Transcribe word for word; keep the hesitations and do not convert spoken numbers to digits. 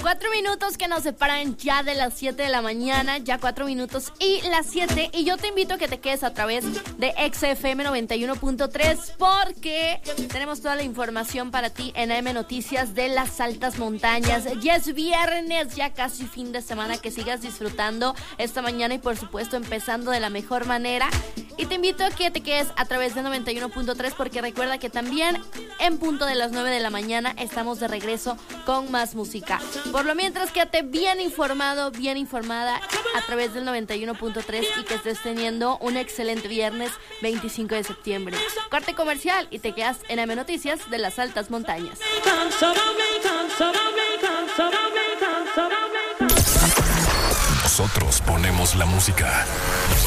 Cuatro minutos que nos separan ya de las siete de la mañana, ya cuatro minutos y las siete. Y yo te invito a que te quedes a través de X F M noventa y uno punto tres porque tenemos toda la información para ti en A M Noticias de las altas montañas. Ya es viernes, ya casi fin de semana, que sigas disfrutando esta mañana y por supuesto empezando de la mejor manera. Y te invito a que te quedes a través de noventa y uno punto tres porque recuerda que también en punto de las nueve de la mañana estamos de regreso con más música. Por lo mientras, quédate bien informado, bien informada a través del noventa y uno punto tres y que estés teniendo un excelente viernes veinticinco de septiembre. Corte comercial y te quedas en A M Noticias de las altas montañas. Nosotros ponemos la música.